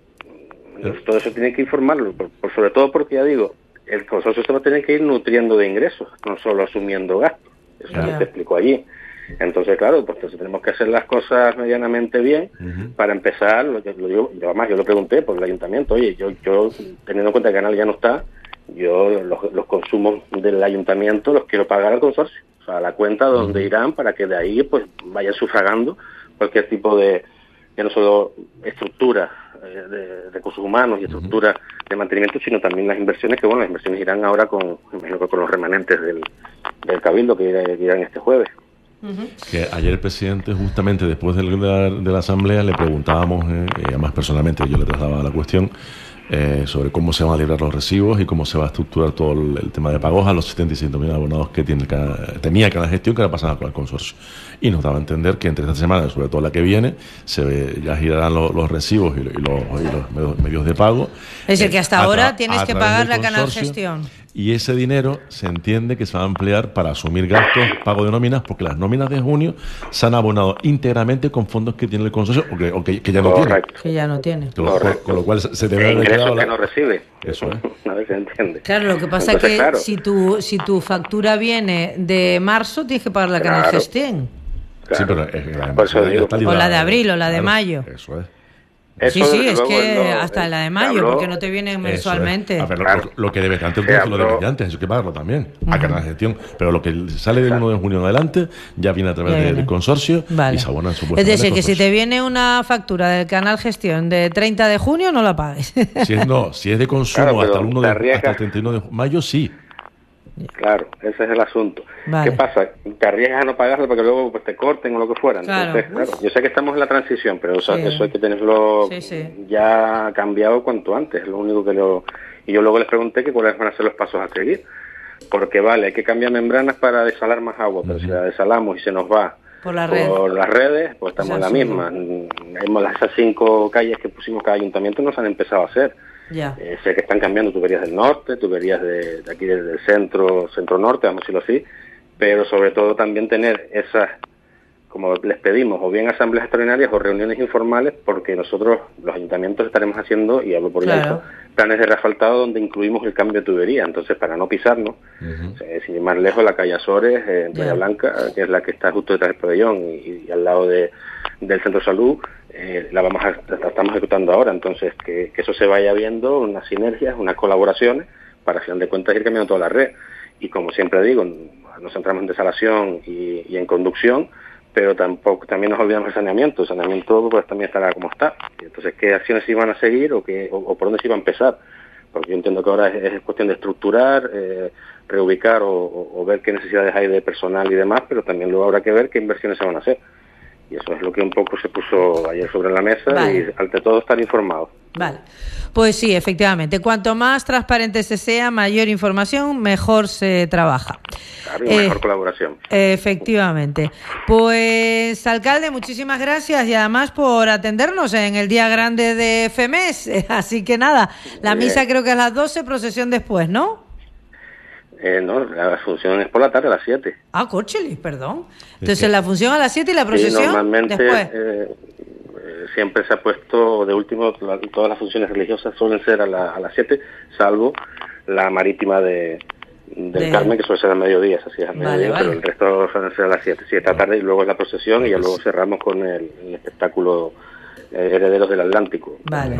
todo eso tiene que informarlo, sobre todo porque, ya digo, el consorcio se va a tener que ir nutriendo de ingresos, no solo asumiendo gastos. Eso es lo que te explico allí. Entonces, claro, pues entonces tenemos que hacer las cosas medianamente bien para empezar. Yo lo pregunté por el ayuntamiento. Oye, yo teniendo en cuenta que el canal ya no está, yo los consumos del ayuntamiento los quiero pagar al consorcio, o sea, a la cuenta donde irán, para que de ahí pues vayan sufragando cualquier tipo de, ya no solo estructura de recursos humanos y estructura de mantenimiento, sino también las inversiones, que bueno, las inversiones irán ahora con los remanentes del cabildo que irán este jueves. Que ayer el presidente, justamente después de la asamblea, le preguntábamos, además personalmente yo le trasladaba la cuestión, sobre cómo se van a librar los recibos y cómo se va a estructurar todo el tema de pagos a los 77.000 abonados que tenía Canal Gestión, que ahora pasan al consorcio. Y nos daba a entender que entre esta semana, sobre todo la que viene, ya girarán los recibos y los medios de pago. Es decir, que hasta ahora tienes que pagar la Canal Gestión. Y ese dinero se entiende que se va a emplear para asumir gastos, pago de nóminas, porque las nóminas de junio se han abonado íntegramente con fondos que tiene el consorcio o que ya no tiene. Que ya no tiene. Con lo cual se debe haber quedado que no recibe. Eso es. A ver si se entiende. Claro, lo que pasa es que claro, si tu factura viene de marzo, tienes que pagar la Canal Gestión. Claro. Sí, pero o la de abril o la de mayo. Eso es. Sí, es que hasta la de mayo, porque no te vienen mensualmente. A ver, lo que debes antes, lo debes de antes, eso hay que pagarlo también, a Canal Gestión. Pero lo que sale del 1 de junio en adelante ya viene a través del consorcio y se abona supuestamente. Es decir, que si te viene una factura del Canal Gestión de 30 de junio, no la pagues. Si es de consumo hasta el 31 de mayo, sí. Claro, ese es el asunto. ¿Qué pasa? Te arriesgas a no pagarlo porque luego pues te corten o lo que fuera. Entonces, claro, yo sé que estamos en la transición, pero eso hay que tenerlo ya cambiado cuanto antes. Es lo único que y yo luego les pregunté que cuáles van a ser los pasos a seguir. Porque vale, hay que cambiar membranas para desalar más agua, pero si la desalamos y se nos va por las redes, pues estamos en la misma. Esas 5 calles que pusimos cada ayuntamiento no se han empezado a hacer. Sé que están cambiando tuberías del norte, tuberías de aquí del centro-norte, vamos a decirlo así, pero sobre todo también tener esas, como les pedimos, o bien asambleas extraordinarias o reuniones informales, porque nosotros, los ayuntamientos, estaremos haciendo, y hablo por Yaiza, planes de reasfaltado donde incluimos el cambio de tubería. Entonces, para no pisarnos, sin ir más lejos, la calle Azores, en Playa Blanca, que es la que está justo detrás del pabellón y al lado del centro de salud, la estamos ejecutando ahora. Entonces, que eso se vaya viendo, unas sinergias, unas colaboraciones, para al final de cuentas ir cambiando toda la red. Y como siempre digo, nos centramos en desalación y en conducción, pero también nos olvidamos del saneamiento. El saneamiento pues también estará como está. Entonces, ¿qué acciones se iban a seguir o por dónde se iba a empezar? Porque yo entiendo que ahora es cuestión de estructurar, reubicar o ver qué necesidades hay de personal y demás, pero también luego habrá que ver qué inversiones se van a hacer. Y eso es lo que un poco se puso ayer sobre la mesa, y ante todo estar informados. Vale, pues sí, efectivamente. Cuanto más transparente se sea, mayor información, mejor se trabaja. Claro, y mejor colaboración. Efectivamente. Pues, alcalde, muchísimas gracias y además por atendernos en el día grande de FEMES. Así que nada, la misa creo que es a las 12, procesión después, ¿no? No, la función es por la tarde a las 7. Ah, córchelis, perdón. Entonces, la función a las 7 y la procesión normalmente, después. Siempre se ha puesto de último, todas las funciones religiosas suelen ser a las 7, salvo la marítima del Carmen, que suele ser a mediodía, así es a mediodía, pero el resto suelen ser a las 7. 7 de la tarde y luego es la procesión y ya luego cerramos con el espectáculo Herederos del Atlántico.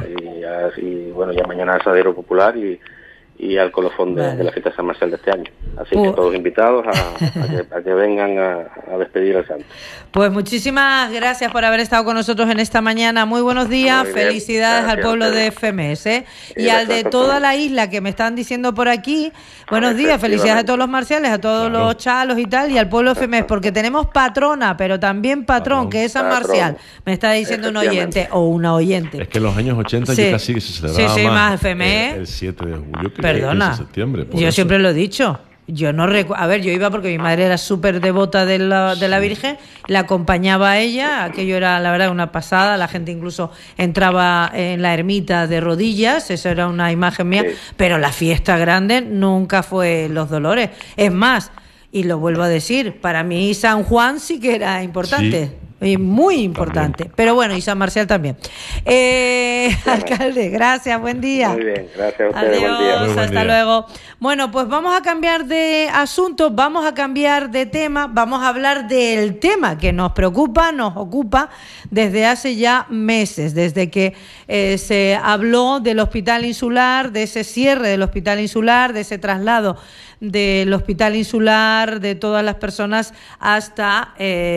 Y bueno, ya mañana asadero popular y al colofón de la fiesta de San Marcial de este año. Así que todos invitados a que vengan a despedir al santo. Pues muchísimas gracias por haber estado con nosotros en esta mañana. Muy buenos días, felicidades al pueblo de FEMES, y al de toda la isla que me están diciendo por aquí. Buenos días, felicidades a todos los marciales, a todos los chalos y tal, y al pueblo de FEMES, porque tenemos patrona, pero también patrón, que es San Marcial, me está diciendo un oyente o una oyente. Es que en los años 80 ya casi se celebraba más FEMES. El 7 de julio que Perdona, el 15 de septiembre. Yo siempre lo he dicho. Yo no recuerdo. A ver, yo iba porque mi madre era súper devota de la Virgen, la acompañaba a ella. Aquello era, la verdad, una pasada. La gente incluso entraba en la ermita de rodillas. Eso era una imagen mía. Pero la fiesta grande nunca fue Los Dolores. Es más, y lo vuelvo a decir, para mí San Juan sí que era importante. Sí. Muy importante, también. Pero bueno, y San Marcial también. Alcalde, gracias, buen día. Muy bien, gracias a ustedes, adiós, buen día. Hasta luego. Bueno, pues vamos a cambiar de asunto, vamos a cambiar de tema, vamos a hablar del tema que nos preocupa, nos ocupa desde hace ya meses, desde que se habló del Hospital Insular, de ese cierre del Hospital Insular, de ese traslado del Hospital Insular, de todas las personas hasta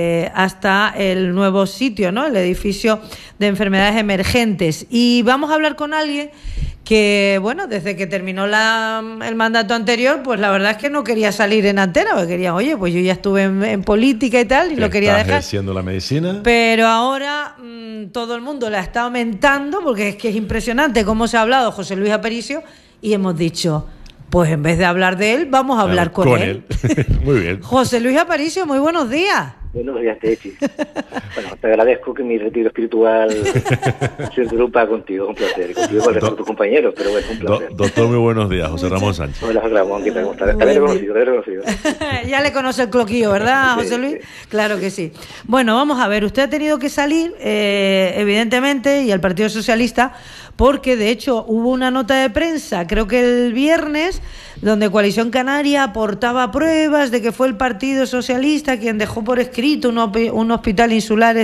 el nuevo sitio, ¿no? El edificio de enfermedades emergentes. Y vamos a hablar con alguien que, bueno, desde que terminó el mandato anterior, pues la verdad es que no quería salir en antena, porque quería, oye, pues yo ya estuve en política y tal, y lo quería dejar. Ejerciendo la medicina. Pero ahora todo el mundo la está aumentando, porque es que es impresionante cómo se ha hablado José Luis Aparicio, y hemos dicho, pues en vez de hablar de él, vamos a hablar con él. Muy bien. José Luis Aparicio, muy buenos días. Buenos días, Techi. Bueno, te agradezco que mi retiro espiritual se interrumpa contigo, un placer. Y contigo con el resto de tus compañeros, pero bueno, un placer. Doctor, muy buenos días, José Ramón Sánchez. Hola, José Ramón, ¿qué tal? ¿Cómo estás? Te he reconocido. Ya le conoce el cloquillo, ¿verdad, José Luis? Sí. Claro que sí. Bueno, vamos a ver, usted ha tenido que salir, evidentemente, y el Partido Socialista, porque de hecho hubo una nota de prensa, creo que el viernes, donde Coalición Canaria aportaba pruebas de que fue el Partido Socialista quien dejó por escrito un hospital insular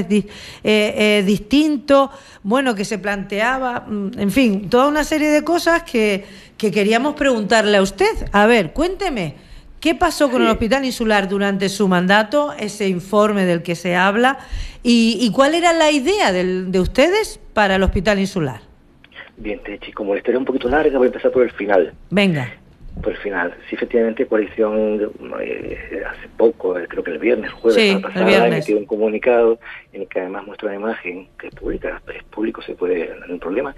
distinto, bueno, que se planteaba, en fin, toda una serie de cosas que queríamos preguntarle a usted. A ver, cuénteme, ¿qué pasó con el hospital insular durante su mandato, ese informe del que se habla, y cuál era la idea de ustedes para el hospital insular? Bien, Techi, como la historia es un poquito larga, voy a empezar por el final. Venga. Por el final. Sí, efectivamente, Coalición hace poco, creo que el viernes, jueves pasado, ha emitido un comunicado en el que además muestra una imagen que es pública, es público, se puede, no hay un problema,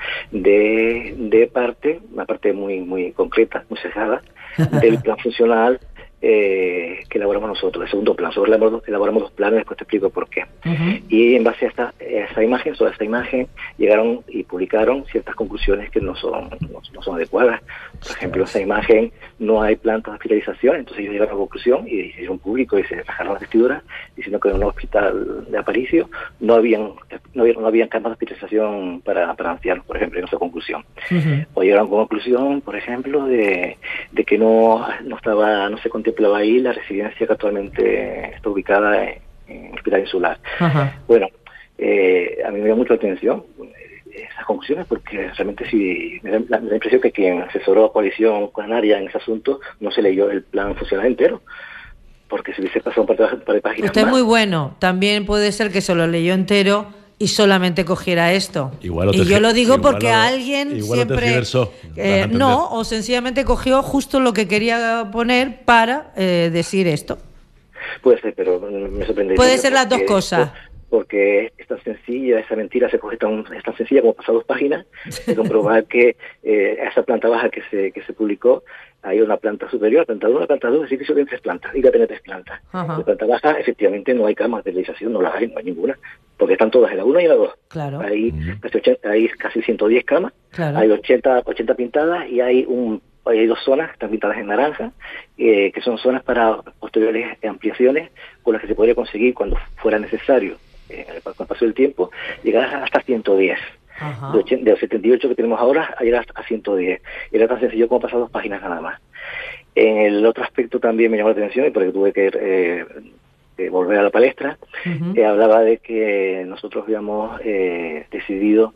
una parte muy concreta, muy cerrada, del plan funcional que elaboramos nosotros, el segundo plan. Nosotros elaboramos dos planes, después te explico por qué. Y en base a esa imagen, sobre esta imagen, llegaron y publicaron ciertas conclusiones que no son adecuadas. Por ejemplo, en esa imagen no hay plantas de hospitalización, entonces ellos llegaron a la conclusión y hicieron público y se rajaron las vestiduras diciendo que en un hospital de Aparicio no habían camas de hospitalización para ancianos, por ejemplo, en esa conclusión. O llegaron con conclusión, por ejemplo, de que no se contemplaba ahí la residencia que actualmente está ubicada en el Hospital Insular. Bueno, a mí me dio mucha atención esas conclusiones, porque realmente sí me da la impresión que quien asesoró a Coalición Canaria en ese asunto no se leyó el plan funcional entero, porque si hubiese pasado un par de páginas Usted es muy bueno, también puede ser que se lo leyó entero y solamente cogiera esto. Y yo lo digo porque alguien siempre o sencillamente cogió justo lo que quería poner para decir esto. Puede ser, pero me sorprende. Puede ser las dos cosas. porque es tan sencilla, esa mentira es tan sencilla como pasar 2 páginas y comprobar que esa planta baja que se publicó, hay una planta superior, planta 1, planta 2, es decir, que solo tiene 3 plantas, y que tiene 3 plantas. La planta baja, efectivamente, no hay camas de realización, no hay ninguna, porque están todas en la 1 y en la 2. Claro. Hay casi 110 camas, hay 80 pintadas, y hay 2 zonas que están pintadas en naranja, que son zonas para posteriores ampliaciones con las que se podría conseguir, cuando fuera necesario, con el paso del tiempo, llegar hasta 110. De los 78 que tenemos ahora, a llegar a 110. Era tan sencillo como pasar 2 páginas nada más. El otro aspecto también me llamó la atención, y porque tuve que volver a la palestra, hablaba de que nosotros habíamos decidido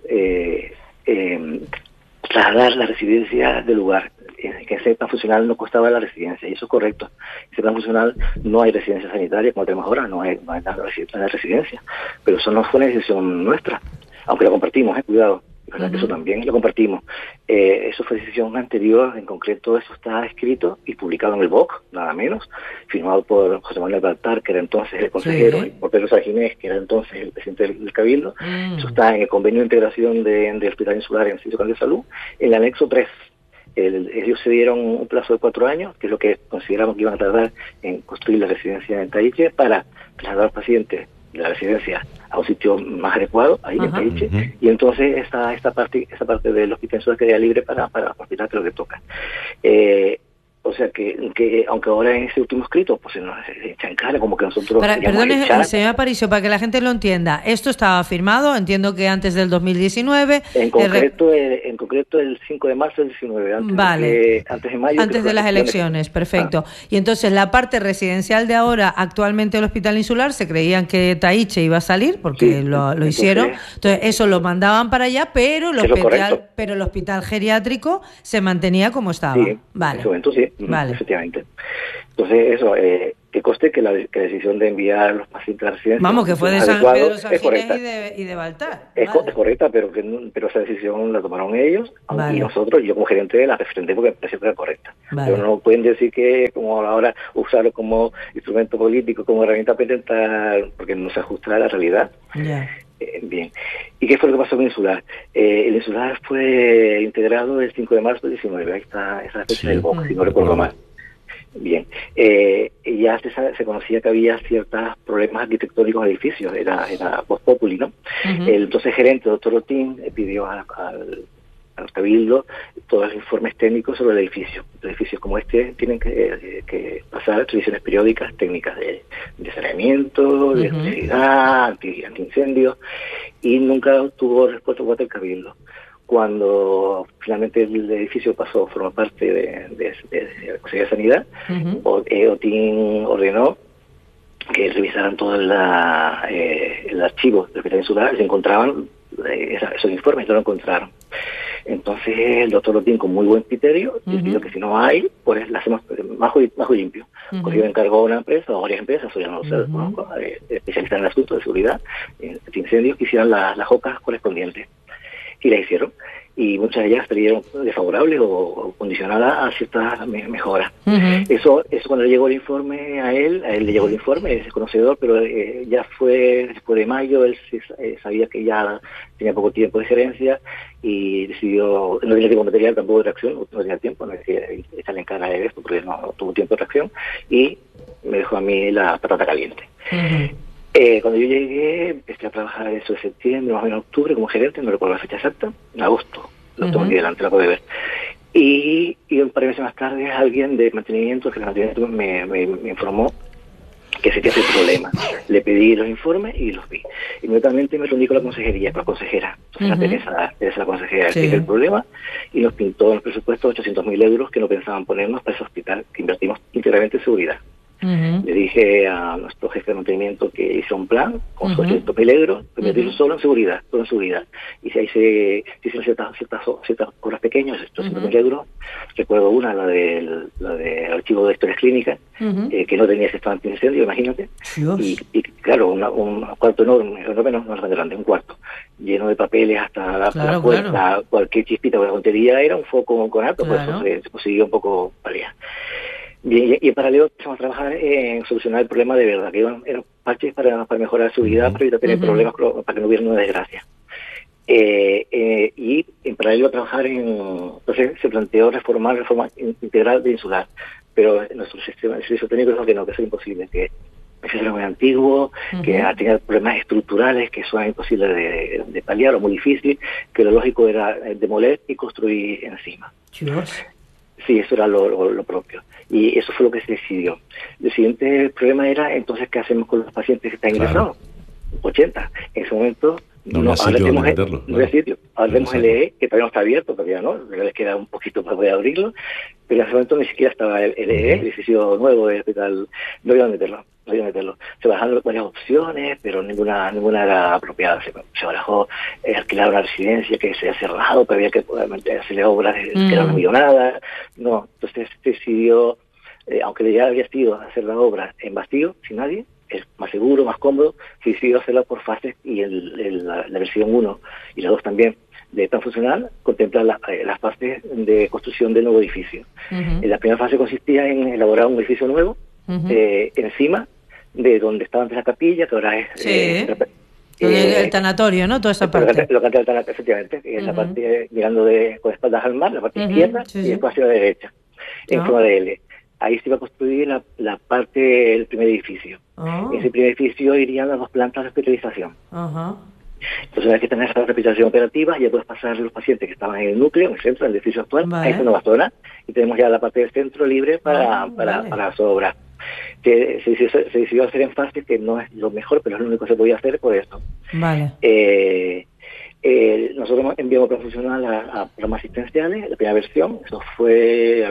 trasladar la residencia del lugar, que ese plan funcional no costaba la residencia, y eso es correcto. Ese plan funcional no hay residencia sanitaria como tenemos ahora, no hay nada de residencia, pero eso no fue una decisión nuestra, aunque la compartimos, cuidado, ¿verdad? Que eso también lo compartimos. Eso fue decisión anterior, en concreto eso está escrito y publicado en el BOC, nada menos, firmado por José Manuel Baltar, que era entonces el consejero, y por Pedro Sarginés, que era entonces el presidente del Cabildo. Eso está en el convenio de integración del Hospital Insular en el Servicio de Salud, en el anexo 3. Ellos se dieron un plazo de 4 años, que es lo que consideramos que iban a tardar en construir la residencia en Tahiche, para trasladar a los pacientes de la residencia a un sitio más adecuado, ahí en Tahiche, y entonces esta parte del hospital insular quedaría libre para el hospital, que es lo que toca. O sea que aunque ahora en ese último escrito pues se nos echa en cara como que nosotros... Perdone, señor Aparicio, para que la gente lo entienda, esto estaba firmado, entiendo que antes del 2019... En concreto el 5 de marzo del 19, antes de mayo... Antes de las elecciones, perfecto. Y entonces la parte residencial de ahora, actualmente el Hospital Insular, se creían que Tahiche iba a salir, porque lo hicieron, entonces eso lo mandaban para allá, pero el hospital geriátrico se mantenía como estaba. Sí, en ese momento sí. Vale. Efectivamente. Entonces, eso, que conste que la decisión de enviar los pacientes a la residencia... Vamos, que fue de San Pedro Sarginés y de Baltar. Es correcta, pero esa decisión la tomaron ellos, y nosotros, yo como gerente, la referendé porque me pareció que era correcta. Pero no pueden decir que, como ahora, usarlo como instrumento político, como herramienta para intentar, porque no se ajusta a la realidad. Bien. ¿Y qué fue lo que pasó con el Insular? El Insular fue integrado el 5 de marzo del 19, ahí está esa fecha del BOC, si no recuerdo mal. Bien. Ya se conocía que había ciertos problemas arquitectónicos en el edificio, era post populi, ¿no? El entonces gerente, doctor Otín, pidió al Cabildo todos los informes técnicicos sobre el edificio. Los edificios como este tienen que pasar revisiones periódicas técnicas de saneamiento, de electricidad, antiincendios, y nunca tuvo respuesta por parte del Cabildo. Cuando finalmente el edificio pasó a formar parte de la Consejería de Sanidad, Otín ordenó que revisaran todo el archivo del Hospital Insular y se encontraban esos informes, no lo encontraron. Entonces el doctor Otín, con muy buen criterio, decidió que si no hay, pues la hacemos bajo limpio. Cogió encargó a una empresa o varias empresas, o ya no lo sé, conozco, especialistas en el asunto de seguridad, de incendios, que hicieran las jocas correspondientes. Y la hicieron. Y muchas de ellas salieron desfavorables o condicionadas a ciertas mejoras. Eso cuando le llegó el informe a él le llegó el informe, es conocedor, pero ya fue después de mayo, él sabía que ya tenía poco tiempo de gerencia y decidió, no tenía tiempo material tampoco de reacción, no tenía tiempo, no es que echarle en cara de esto porque no tuvo tiempo de reacción, y me dejó a mí la patata caliente. Cuando yo llegué, empecé a trabajar eso de septiembre, más o menos octubre, como gerente, no recuerdo la fecha exacta, en agosto, lo tengo aquí delante, la puedo ver. Y un par de meses más tarde, alguien de mantenimiento, me informó que ese es el problema. Le pedí los informes y los vi. Inmediatamente me reuní con la consejería, con la consejera, la Teresa, la consejera, que es el problema, y nos pintó en el presupuesto 800.000 euros que no pensaban ponernos para ese hospital, que invertimos íntegramente en seguridad. Le dije a nuestro jefe de mantenimiento que hizo un plan con 800.000 euros, meterlo solo en seguridad, y si ahí se hicieron ciertas cosas pequeñas, 800.000 euros. Recuerdo una, la del archivo de historias clínicas, que no tenía ese estado antiincendio, imagínate, y claro, un cuarto enorme, no tan grande, un cuarto lleno de papeles hasta la puerta, cualquier chispita o la tontería era un foco con alto, por eso se consiguió un poco paliar. Bien, y en paralelo empezamos a trabajar en solucionar el problema de verdad, que era parches para mejorar su vida, para evitar tener problemas, para que no hubiera una desgracia. Y en paralelo a trabajar entonces se planteó reforma integral de Insular, pero nuestro sistema de servicio técnico dijo que no, que eso es imposible, que ese era muy antiguo, que tenía problemas estructurales que son imposibles de paliar o muy difícil, que lo lógico era demoler y construir encima. Dios. Sí, eso era lo propio. Y eso fue lo que se decidió. El siguiente problema era, entonces, ¿qué hacemos con los pacientes que están ingresados? 80. En ese momento no había sitio. Ahora tenemos el EE, que todavía no está abierto, todavía no, les queda un poquito para poder abrirlo, pero en ese momento ni siquiera estaba el EE, el edificio nuevo del hospital, no iban a meterlo. Se barajaron varias opciones, pero ninguna era apropiada. Se barajó alquilar una residencia que se ha cerrado, pero había que hacerle obras que eran una millonada. No, entonces se decidió, aunque ya había sido hacer la obra en vacío, sin nadie, es más seguro, más cómodo, se decidió hacerla por fases, y la versión 1 y la 2 también de plan funcional contempla las fases de construcción del nuevo edificio. La primera fase consistía en elaborar un edificio nuevo encima de donde estaba antes la capilla, que ahora es el tanatorio, ¿no? Toda esa parte. Lo que antes el tanatorio, efectivamente, que es la parte mirando con espaldas al mar, la parte izquierda, y después hacia la derecha, en forma de L. Ahí se iba a construir la parte del primer edificio. En ese primer edificio irían las 2 plantas de hospitalización. Entonces hay que tener esa hospitalización operativa, ya puedes pasar los pacientes que estaban en el núcleo, en el centro, en el edificio actual, a esta nueva zona, y tenemos ya la parte del centro libre para las obras. Se decidió hacer en fases, que no es lo mejor, pero es lo único que se podía hacer por esto. Vale. Nosotros enviamos plan funcional a programas asistenciales, la primera versión, eso fue,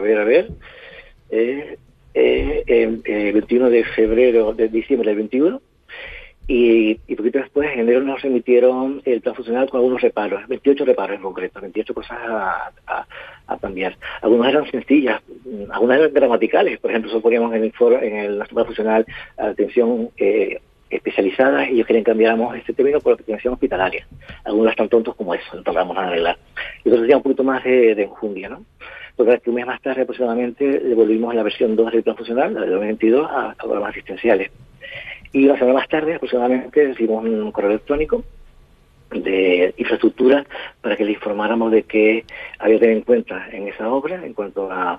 21 de diciembre del 21, y poquito después, en enero, nos remitieron el plan funcional con algunos reparos, 28 reparos en concreto, 28 cosas a cambiar. Algunas eran sencillas, algunas eran gramaticales. Por ejemplo, nosotros poníamos en el plan funcional atención especializada, y ellos querían cambiáramos este término por atención hospitalaria. Algunos tan tontos como eso, no tardamos nada en arreglar. Y entonces ya un poquito más de enjundia, ¿no? Porque un mes más tarde aproximadamente devolvimos la versión 2 del plan funcional, la de 2022, a programas asistenciales. Y una semana más tarde aproximadamente recibimos un correo electrónico de infraestructura para que le informáramos de que había que tener en cuenta en esa obra, en cuanto a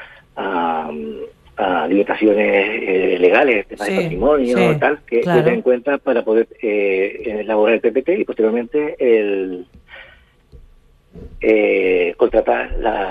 limitaciones legales, temas de patrimonio, tal, que tener en cuenta para poder elaborar el PPT y posteriormente contratar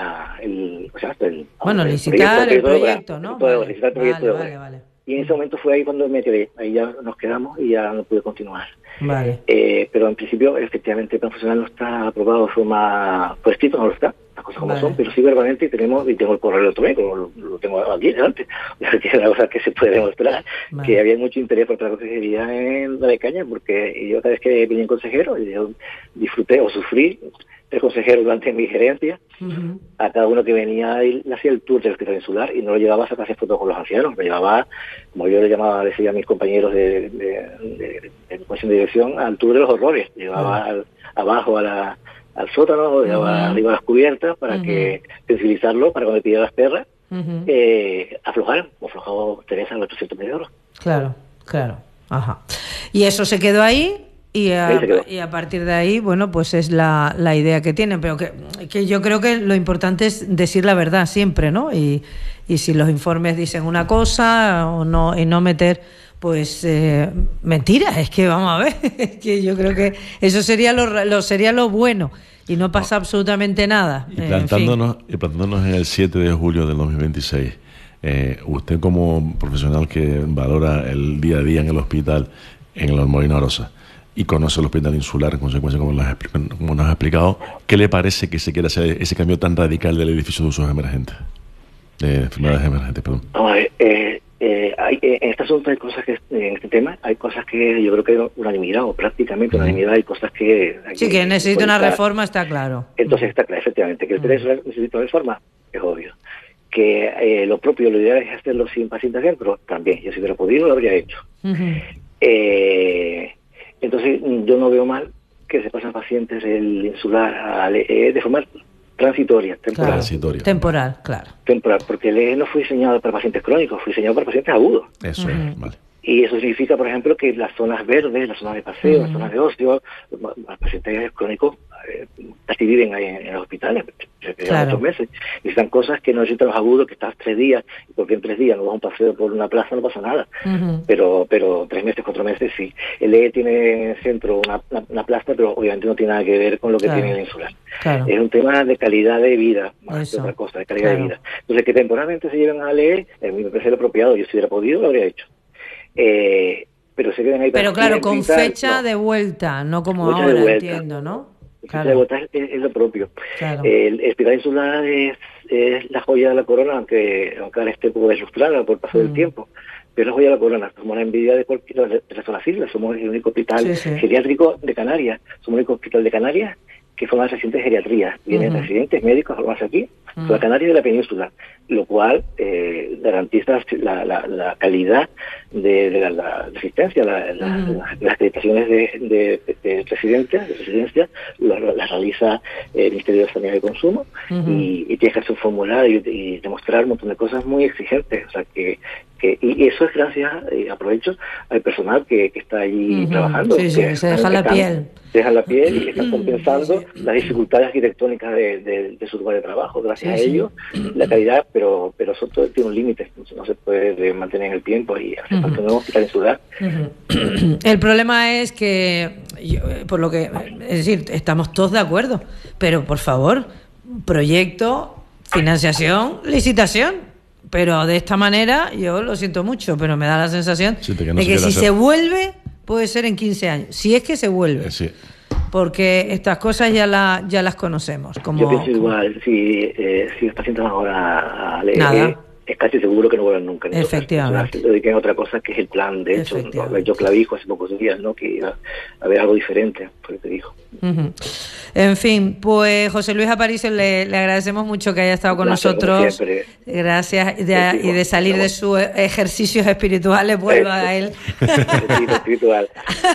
licitar el proyecto, ¿no? Licitar el proyecto de obra. Vale. Y en ese momento fue ahí cuando me quedé, ahí ya nos quedamos y ya no pude continuar. Vale. Pero en principio, efectivamente, el plan funcional no está aprobado de forma, por escrito no lo está, las cosas como son, pero sí verbalmente, y tengo el correo electrónico, lo tengo aquí delante, que es una cosa que se puede demostrar, que había mucho interés por la consejería en la de Caña, porque yo cada vez que venía en consejero, yo disfruté o sufrí el consejero durante mi gerencia, a cada uno que venía y le hacía el tour del hospital insular, y no lo llevaba a sacarse fotos con los ancianos, lo llevaba, como yo le decía a mis compañeros de comisión de dirección, al tour de los horrores. Llevaba abajo al sótano, llevaba arriba a las cubiertas para que sensibilizarlo, para cuando pidiera las perras, aflojaran, como aflojó Teresa en los 800.000 euros. Claro. Ajá. Y eso se quedó ahí. Y a partir de ahí, bueno, pues es la idea que tienen, pero que yo creo que lo importante es decir la verdad siempre, ¿no? Y si los informes dicen una cosa o no, y no meter pues mentiras, es que vamos a ver, es que yo creo que eso sería lo bueno, y no pasa absolutamente nada. Y plantándonos en el 7 de julio del 2026, usted como profesional que valora el día a día en el hospital, en el Molino Arosa, y conoce el hospital insular, en consecuencia, como nos ha explicado, ¿qué le parece que se quiera hacer ese cambio tan radical del edificio de usos emergentes? De enfermedades emergentes, perdón. Vamos a ver, en este asunto hay cosas que, en este tema, hay cosas que yo creo que hay unanimidad, o prácticamente unanimidad, hay cosas que... que necesita una reforma, está claro. Entonces está claro, efectivamente, que el TERES necesita una reforma, es obvio. Que lo ideal es hacerlo sin pacientes dentro, también. Yo si hubiera podido, lo habría hecho. Entonces, yo no veo mal que se pasen pacientes del insular de forma transitoria, temporal. Temporal, claro. Temporal, porque el EE no fue diseñado para pacientes crónicos, fue diseñado para pacientes agudos. Eso es, vale. Y eso significa, por ejemplo, que las zonas verdes, las zonas de paseo, las zonas de ocio, los pacientes crónicos casi viven ahí en los hospitales, claro. 8 meses. Y están cosas que no necesitan los agudos, que estás 3 días, y porque en 3 días no vas a un paseo por una plaza, no pasa nada. Pero 3 meses, 4 meses, sí. El EE tiene en el centro una plaza, pero obviamente no tiene nada que ver con lo que tiene el insular. Claro. Es un tema de calidad de vida, más que otra cosa, de calidad de vida. Entonces, que temporalmente se lleven al EE, a mí me parece lo apropiado. Yo si hubiera podido, lo habría hecho. Pero se quedan ahí. Pero claro, con fecha de vuelta, no como ahora, entiendo, ¿no? Claro. De vuelta es lo propio. Claro. El hospital insular es la joya de la corona, aunque ahora esté poco deslumbrada por el paso del tiempo. Pero es la joya de la corona. Somos la envidia de cualquier de las islas. Somos el único hospital geriátrico de Canarias. Somos el único hospital de Canarias que forma residentes de geriatría. Vienen residentes médicos a formarse aquí, la Canarias de la península, lo cual garantiza la calidad de la asistencia, las acreditaciones de residencia, las realiza el Ministerio de Sanidad y Consumo, y tienes que hacer un formulario y demostrar un montón de cosas muy exigentes. O sea, y eso es gracias, aprovecho, al personal que está allí trabajando. Sí, se deja la piel. Se deja la piel y están compensando las dificultades arquitectónicas de su lugar de trabajo. Gracias a ello, la calidad, pero eso todo tiene un límite. No se puede mantener en el tiempo y hace falta un nuevo hospital insular. El problema es que, por lo que, es decir, estamos todos de acuerdo, pero por favor, proyecto, financiación, licitación. Pero de esta manera, yo lo siento mucho, pero me da la sensación de que si se vuelve, puede ser en 15 años. Si es que se vuelve. Sí. Porque estas cosas ya las conocemos. Yo pienso igual, si los pacientes van ahora a leer, nada. Es casi seguro que no vuelvan nunca. Efectivamente. Se dediquen a otra cosa que es el plan. De hecho, yo clavijo hace pocos días, ¿no? Que iba a haber algo diferente, por te dijo. En fin, pues José Luis Aparicio, le agradecemos mucho que haya estado con nosotros. Gracias. Y de salir de sus ejercicios espirituales, vuelva a él. Espiritual.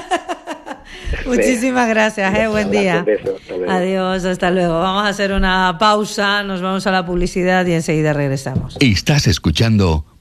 Muchísimas gracias, buen día. Adiós, hasta luego. Vamos a hacer una pausa, nos vamos a la publicidad y enseguida regresamos. Estás escuchando